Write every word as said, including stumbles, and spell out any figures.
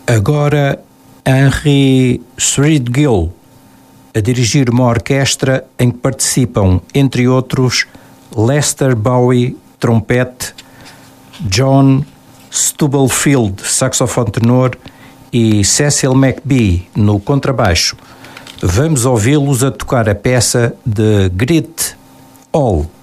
Agora, Henry Threadgill, a dirigir uma orquestra em que participam, entre outros, Lester Bowie, trompete, John Stubblefield, saxofone tenor, e Cecil McBee, no contrabaixo. Vamos ouvi-los a tocar a peça de Great Hall.